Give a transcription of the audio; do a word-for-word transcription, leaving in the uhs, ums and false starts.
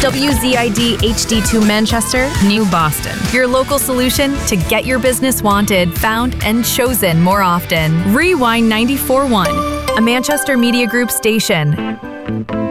W Z I D H D two Manchester, New Boston. Your local solution to get your business wanted, found, and chosen more often. Rewind ninety-four point one, a Manchester Media Group station.